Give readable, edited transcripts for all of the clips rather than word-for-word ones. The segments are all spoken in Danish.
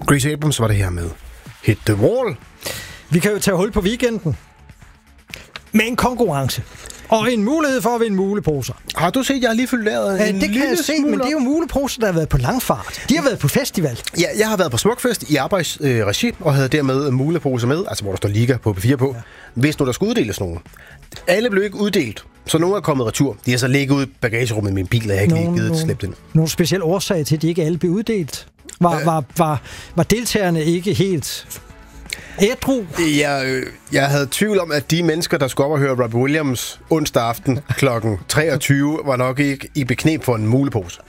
Grace Abrams var det her med Hit the Wall. Vi kan jo tage hul på weekenden med en konkurrence. Og en mulighed for at vinde muleposer. Har du set, jeg har lige fyldt lavet en det kan jeg se, smule men det er jo muleposer, der har været på langfart. De har været på festival. Ja, jeg har været på Smukfest i arbejdsregi, og havde dermed muleposer med, altså hvor der står Liga på P4 på, hvis nu der skulle uddeles nogen. Alle blev ikke uddelt, så nogle er kommet retur. De har så ligget ude i bagagerummet i min bil, og jeg har ikke lige givet slæbt ind. Nogle specielle årsager til, at de ikke alle blev uddelt? Var deltagerne ikke helt ædru? Jeg havde tvivl om, at de mennesker, der skulle op og høre Robbie Williams onsdag aften kl. 23, var nok ikke i bekneb for en mulepose.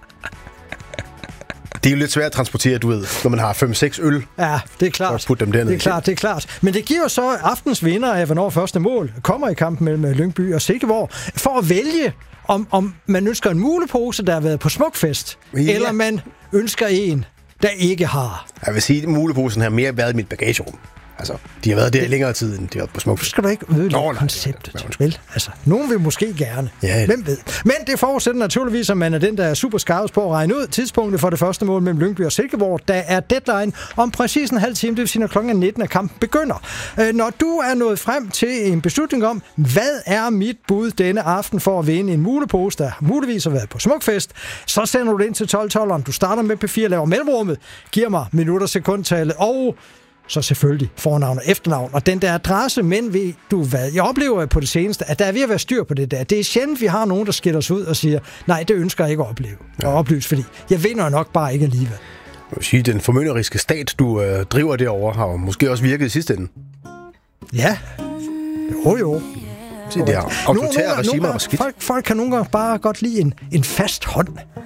Det er jo lidt svært at transportere, du ved, når man har 5-6 øl. Ja, det er klart. Og putte dem derned. Det er klart. Men det giver jo så aftens vinder af, hvornår første mål kommer i kampen mellem Lyngby og Silkeborg, for at vælge, om man ønsker en mulepose, der har været på Smukfest, eller man ønsker en, der ikke har. Jeg vil sige, at muleposen har mere været i mit bagagerum. Altså, de har været der i længere tid, end de har på Smukfest. Skal du ikke ødelægge konceptet? Vel? Altså, nogen vil måske gerne. Ja. Hvem ved? Men det forudsætter naturligvis, at man er den, der er super skarpt på at regne ud tidspunktet for det første mål mellem Lyngby og Silkeborg. Der er deadline om præcis en halv time, det vil sige, når klokken 19, at kampen begynder. Når du er nået frem til en beslutning om, hvad er mit bud denne aften for at vinde en mulepose, der muligvis har været på Smukfest, så sender du det ind til 12-12'eren. Du starter med P4, laver mellemrummet, giver mig minutter, sekundtallet og så selvfølgelig fornavn og efternavn, og den der adresse, men ved du hvad? Jeg oplever på det seneste, at der er ved at være styr på det der. Det er sjældent, vi har nogen, der skiller os ud og siger, nej, det ønsker jeg ikke at opleve og oplyse, fordi jeg vinder nok bare ikke alligevel. Jeg vil sige, den formynderiske stat, du driver derovre, har måske også virket i sidste ende. Ja. Jo. Se, det er autoritære regimer og skidt. Folk kan nogle gange bare godt lide en fast hånd.